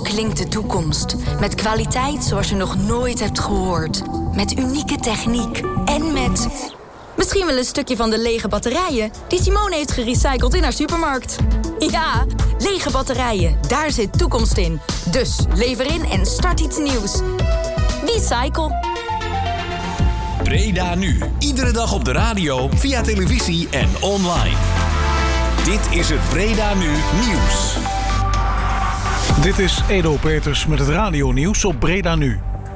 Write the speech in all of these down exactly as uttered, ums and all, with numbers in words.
klinkt de toekomst. Met kwaliteit zoals je nog nooit hebt gehoord. Met unieke techniek en met... misschien wel een stukje van de lege batterijen die Simone heeft gerecycled in haar supermarkt. Ja, lege batterijen, daar zit toekomst in. Dus lever in en start iets nieuws. Recycle. Breda Nu. Iedere dag op de radio, via televisie en online. Dit is het Breda Nu Nieuws. Dit is Edo Peters met het radionieuws op Breda Nu.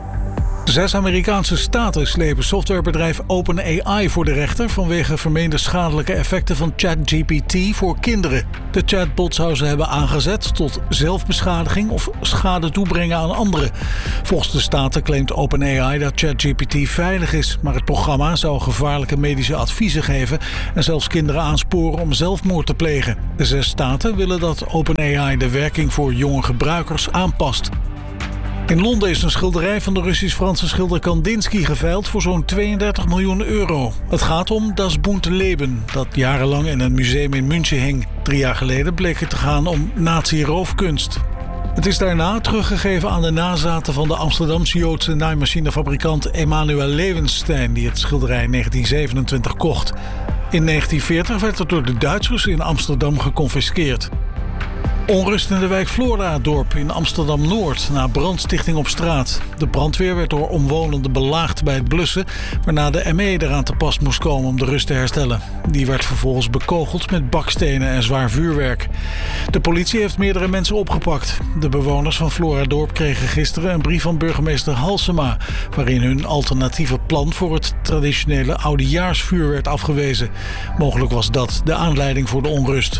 Zes Amerikaanse staten slepen softwarebedrijf OpenAI voor de rechter vanwege vermeende schadelijke effecten van ChatGPT voor kinderen. De chatbot zou ze hebben aangezet tot zelfbeschadiging of schade toebrengen aan anderen. Volgens de staten claimt OpenAI dat ChatGPT veilig is, maar het programma zou gevaarlijke medische adviezen geven en zelfs kinderen aansporen om zelfmoord te plegen. De zes staten willen dat OpenAI de werking voor jonge gebruikers aanpast. In Londen is een schilderij van de Russisch-Franse schilder Kandinsky geveild voor zo'n tweeëndertig miljoen euro. Het gaat om Das bunte Leben, dat jarenlang in een museum in München hing. Drie jaar geleden bleek het te gaan om nazi-roofkunst. Het is daarna teruggegeven aan de nazaten van de Amsterdamse Joodse naaimachinefabrikant Emanuel Levenstein, die het schilderij in negentien zevenentwintig kocht. In negentien veertig werd het door de Duitsers in Amsterdam geconfiskeerd. Onrust in de wijk Floradorp in Amsterdam-Noord na brandstichting op straat. De brandweer werd door omwonenden belaagd bij het blussen, waarna de M E eraan te pas moest komen om de rust te herstellen. Die werd vervolgens bekogeld met bakstenen en zwaar vuurwerk. De politie heeft meerdere mensen opgepakt. De bewoners van Floradorp kregen gisteren een brief van burgemeester Halsema, waarin hun alternatieve plan voor het traditionele oudejaarsvuur werd afgewezen. Mogelijk was dat de aanleiding voor de onrust.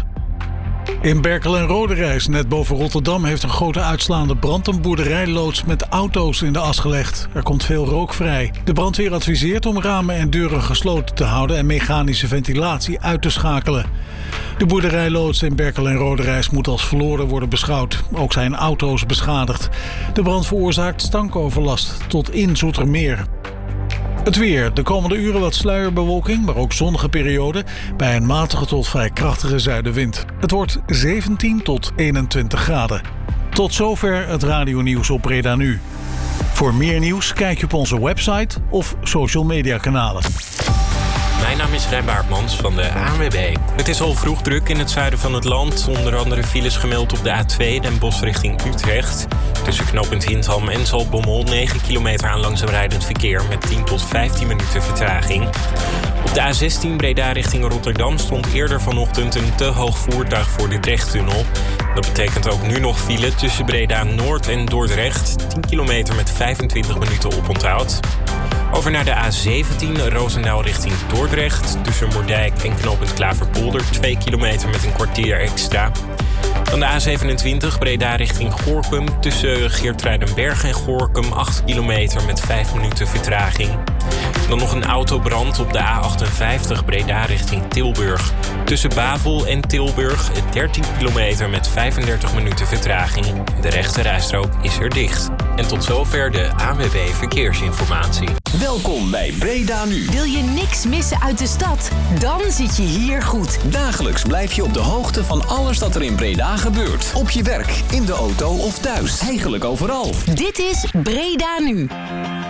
In Berkel en Roderijs, net boven Rotterdam, heeft een grote uitslaande brand een boerderijloods met auto's in de as gelegd. Er komt veel rook vrij. De brandweer adviseert om ramen en deuren gesloten te houden en mechanische ventilatie uit te schakelen. De boerderijloods in Berkel en Roderijs moet als verloren worden beschouwd. Ook zijn auto's beschadigd. De brand veroorzaakt stankoverlast tot in Zoetermeer. Het weer. De komende uren wat sluierbewolking, maar ook zonnige periode bij een matige tot vrij krachtige zuidenwind. Het wordt zeventien tot eenentwintig graden. Tot zover het radionieuws op Breda Nu. Voor meer nieuws kijk je op onze website of social media kanalen. Mijn naam is Rijn Baartmans van de A N W B. Het is al vroeg druk in het zuiden van het land. Onder andere files gemeld op de A twee Den Bosch richting Utrecht. Tussen knooppunt Hindham en Zaltbommel negen kilometer aan langzaam rijdend verkeer met tien tot vijftien minuten vertraging. Op de A zestien Breda richting Rotterdam stond eerder vanochtend een te hoog voertuig voor de Drechttunnel. Dat betekent ook nu nog file tussen Breda Noord en Dordrecht. tien kilometer met vijfentwintig minuten oponthoud. Over naar de A zeventien Roosendaal richting Dordrecht. Tussen Moerdijk en knooppunt Klaverpolder twee kilometer met een kwartier extra. Dan de A zevenentwintig Breda richting Gorinchem. Tussen Geertruidenberg en Gorinchem acht kilometer met vijf minuten vertraging. Dan nog een autobrand op de A achtenvijftig Breda richting Tilburg. Tussen Bavel en Tilburg dertien kilometer met vijfendertig minuten vertraging. De rechte rijstrook is er dicht. En tot zover de A N W B Verkeersinformatie. Welkom bij Breda Nu. Wil je niks missen uit de stad? Dan zit je hier goed. Dagelijks blijf je op de hoogte van alles dat er in Breda gebeurt. Op je werk, in de auto of thuis. Eigenlijk overal. Dit is Breda Nu.